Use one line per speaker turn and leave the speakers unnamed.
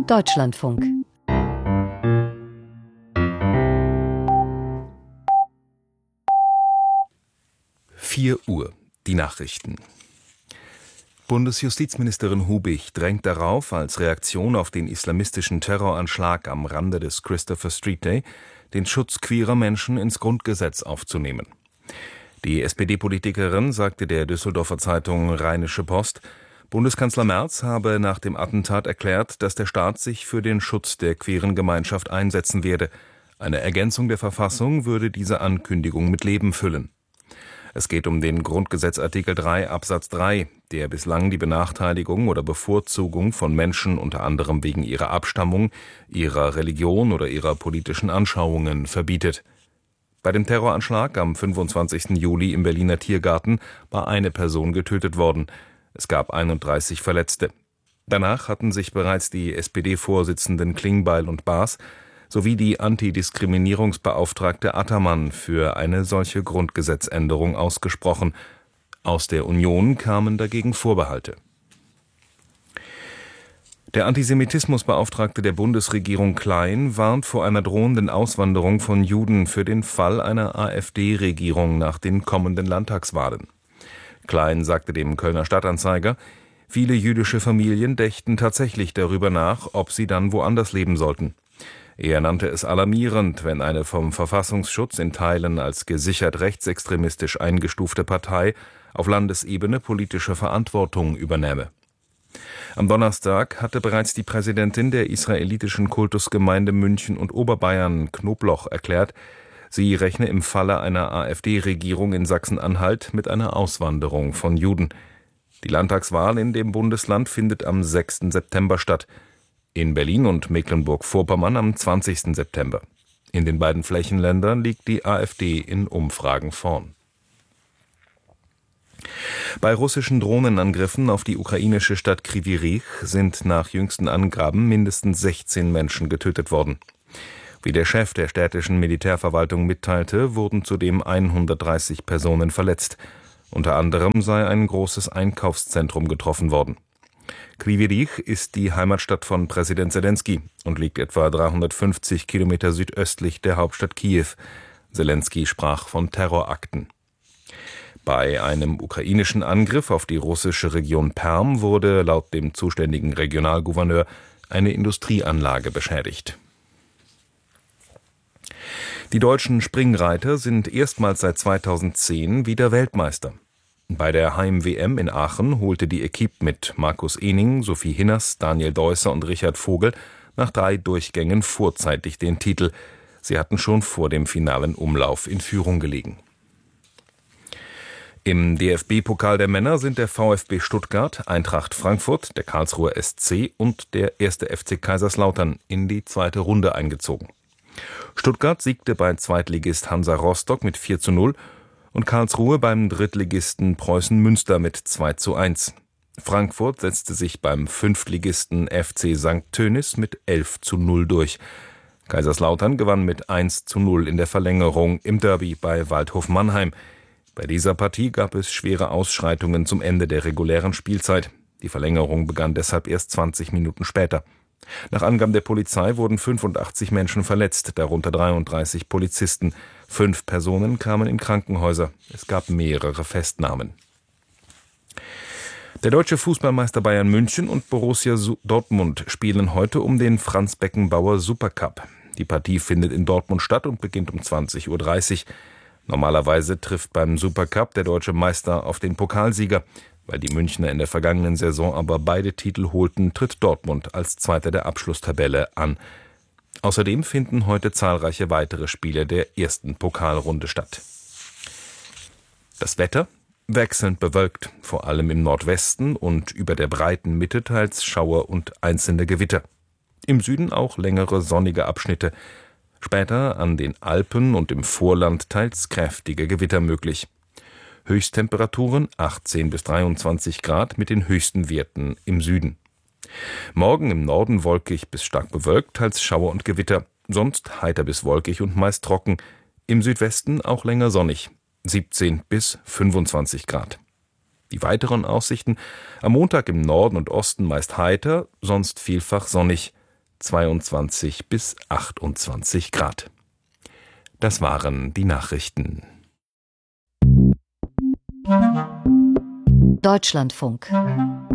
Deutschlandfunk.
Uhr, die Nachrichten. Bundesjustizministerin Hubig drängt darauf, als Reaktion auf den islamistischen Terroranschlag am Rande des Christopher Street Day den Schutz queerer Menschen ins Grundgesetz aufzunehmen. Die SPD-Politikerin sagte der Düsseldorfer Zeitung Rheinische Post, Bundeskanzler Merz habe nach dem Attentat erklärt, dass der Staat sich für den Schutz der queeren Gemeinschaft einsetzen werde. Eine Ergänzung der Verfassung würde diese Ankündigung mit Leben füllen. Es geht um den Grundgesetzartikel 3 Absatz 3, der bislang die Benachteiligung oder Bevorzugung von Menschen unter anderem wegen ihrer Abstammung, ihrer Religion oder ihrer politischen Anschauungen verbietet. Bei dem Terroranschlag am 25. Juli im Berliner Tiergarten war eine Person getötet worden. Es gab 31 Verletzte. Danach hatten sich bereits die SPD-Vorsitzenden Klingbeil und Baas sowie die Antidiskriminierungsbeauftragte Attermann für eine solche Grundgesetzänderung ausgesprochen. Aus der Union kamen dagegen Vorbehalte. Der Antisemitismusbeauftragte der Bundesregierung Klein warnt vor einer drohenden Auswanderung von Juden für den Fall einer AfD-Regierung nach den kommenden Landtagswahlen. Klein sagte dem Kölner Stadtanzeiger, viele jüdische Familien dächten tatsächlich darüber nach, ob sie dann woanders leben sollten. Er nannte es alarmierend, wenn eine vom Verfassungsschutz in Teilen als gesichert rechtsextremistisch eingestufte Partei auf Landesebene politische Verantwortung übernähme. Am Donnerstag hatte bereits die Präsidentin der israelitischen Kultusgemeinde München und Oberbayern Knobloch erklärt, sie rechne im Falle einer AfD-Regierung in Sachsen-Anhalt mit einer Auswanderung von Juden. Die Landtagswahl in dem Bundesland findet am 6. September statt. In Berlin und Mecklenburg-Vorpommern am 20. September. In den beiden Flächenländern liegt die AfD in Umfragen vorn. Bei russischen Drohnenangriffen auf die ukrainische Stadt Kryvyi Rih sind nach jüngsten Angaben mindestens 16 Menschen getötet worden. Wie der Chef der städtischen Militärverwaltung mitteilte, wurden zudem 130 Personen verletzt. Unter anderem sei ein großes Einkaufszentrum getroffen worden. Kryvyi Rih ist die Heimatstadt von Präsident Selenskyj und liegt etwa 350 Kilometer südöstlich der Hauptstadt Kiew. Selenskyj sprach von Terrorakten. Bei einem ukrainischen Angriff auf die russische Region Perm wurde laut dem zuständigen Regionalgouverneur eine Industrieanlage beschädigt. Die deutschen Springreiter sind erstmals seit 2010 wieder Weltmeister. Bei der Heim-WM in Aachen holte die Equipe mit Markus Ening, Sophie Hinners, Daniel Deusser und Richard Vogel nach 3 Durchgängen vorzeitig den Titel. Sie hatten schon vor dem finalen Umlauf in Führung gelegen. Im DFB-Pokal der Männer sind der VfB Stuttgart, Eintracht Frankfurt, der Karlsruher SC und der 1. FC Kaiserslautern in die zweite Runde eingezogen. Stuttgart siegte bei Zweitligist Hansa Rostock mit 4:0 und Karlsruhe beim Drittligisten Preußen Münster mit 2:1. Frankfurt setzte sich beim Fünftligisten FC St. Tönnies mit 11:0 durch. Kaiserslautern gewann mit 1:0 in der Verlängerung im Derby bei Waldhof Mannheim. Bei dieser Partie gab es schwere Ausschreitungen zum Ende der regulären Spielzeit. Die Verlängerung begann deshalb erst 20 Minuten später. Nach Angaben der Polizei wurden 85 Menschen verletzt, darunter 33 Polizisten. 5 Personen kamen in Krankenhäuser. Es gab mehrere Festnahmen. Der deutsche Fußballmeister Bayern München und Borussia Dortmund spielen heute um den Franz Beckenbauer Supercup. Die Partie findet in Dortmund statt und beginnt um 20:30 Uhr. Normalerweise trifft beim Supercup der deutsche Meister auf den Pokalsieger. Weil die Münchner in der vergangenen Saison aber beide Titel holten, tritt Dortmund als Zweiter der Abschlusstabelle an. Außerdem finden heute zahlreiche weitere Spiele der ersten Pokalrunde statt. Das Wetter? Wechselnd bewölkt, vor allem im Nordwesten und über der breiten Mitte teils Schauer und einzelne Gewitter. Im Süden auch längere sonnige Abschnitte. Später an den Alpen und im Vorland teils kräftige Gewitter möglich. Höchsttemperaturen 18 bis 23 Grad mit den höchsten Werten im Süden. Morgen im Norden wolkig bis stark bewölkt, teils Schauer und Gewitter, sonst heiter bis wolkig und meist trocken. Im Südwesten auch länger sonnig, 17 bis 25 Grad. Die weiteren Aussichten: am Montag im Norden und Osten meist heiter, sonst vielfach sonnig. 22 bis 28 Grad. Das waren die Nachrichten.
Deutschlandfunk